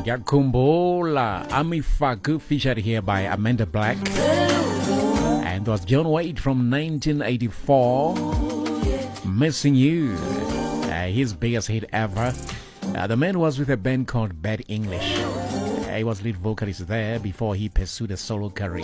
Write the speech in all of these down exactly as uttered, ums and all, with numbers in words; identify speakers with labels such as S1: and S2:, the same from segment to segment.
S1: Yakumbola Amifaku, featured here by Amanda Black. And was John Wade from nineteen eighty-four. Missing You, uh, his biggest hit ever. Uh, the man was with a band called Bad English. Uh, he was lead vocalist there before he pursued a solo career.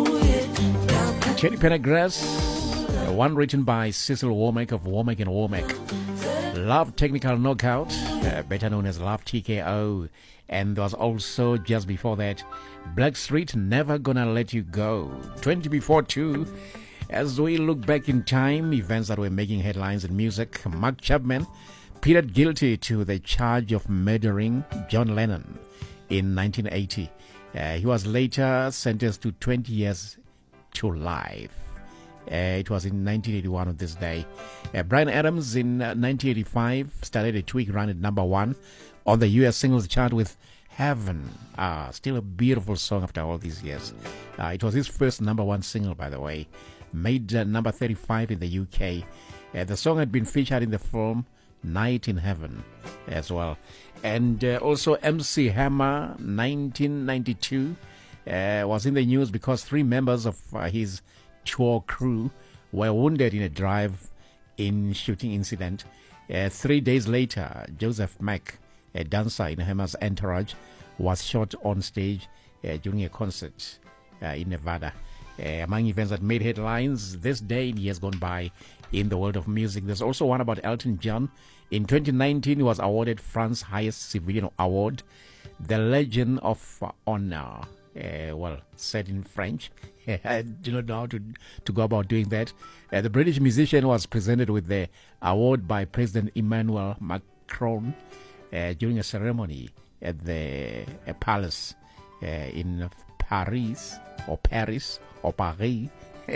S1: Cherry Pendergrass, uh, one written by Cecil Womack of Womack and Womack. Love Technical Knockout, uh, better known as Love T K O. And there was also, just before that, Blackstreet, Never Gonna Let You Go. twenty before two. As we look back in time, events that were making headlines in music, Mark Chapman pleaded guilty to the charge of murdering John Lennon in nineteen eighty. Uh, he was later sentenced to twenty years to life. Uh, it was in nineteen eighty-one on this day. Uh, Bryan Adams in uh, nineteen eighty-five started a two-week run at number one on the U S singles chart with Heaven. Ah, still a beautiful song after all these years. Uh, it was his first number one single, by the way. Made uh, number thirty-five in the U K. Uh, the song had been featured in the film Night in Heaven as well. And uh, also M C Hammer, nineteen ninety-two, uh, was in the news because three members of uh, his tour crew were wounded in a drive-in shooting incident. Uh, three days later, Joseph Mack, a dancer in Hammer's entourage, was shot on stage uh, during a concert uh, in Nevada. Uh, among events that made headlines this day in years gone by in the world of music, there's also one about Elton John. In twenty nineteen, he was awarded France's highest civilian award, the Legion of Honor. Uh, well, said in French. I do not know how to, to go about doing that. Uh, the British musician was presented with the award by President Emmanuel Macron uh, during a ceremony at the uh, palace uh, in Paris, or Paris, or Paris.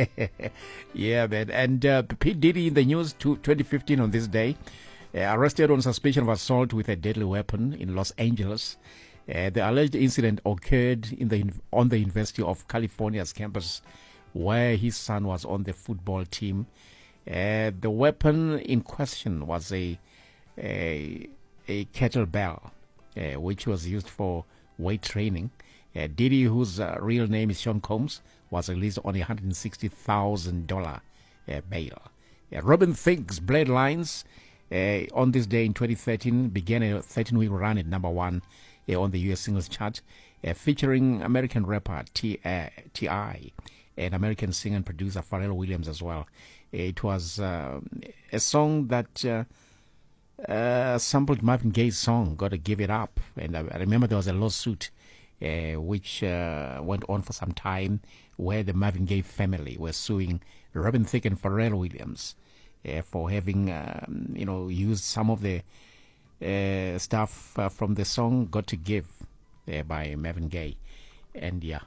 S1: Yeah, man. And uh, P. Diddy in the news, to twenty fifteen on this day, uh, arrested on suspicion of assault with a deadly weapon in Los Angeles. Uh, the alleged incident occurred in the on the University of California's campus, where his son was on the football team. Uh, the weapon in question was a a, a kettlebell, uh, which was used for weight training. Uh, Diddy, whose uh, real name is Sean Combs, was released on a one hundred sixty thousand dollars uh, bail. Uh, Robin Thicke's Bloodlines, uh, on this day in twenty thirteen, began a thirteen-week run at number one uh, on the U S singles chart, uh, featuring American rapper T I and American singer and producer Pharrell Williams as well. It was uh, a song that uh, uh, sampled Marvin Gaye's song, Gotta Give It Up. And I, I remember there was a lawsuit Uh, which uh, went on for some time, where the Marvin Gaye family were suing Robin Thicke and Pharrell Williams uh, for having, um, you know, used some of the uh, stuff uh, from the song "Got to Give" uh, by Marvin Gaye. And yeah,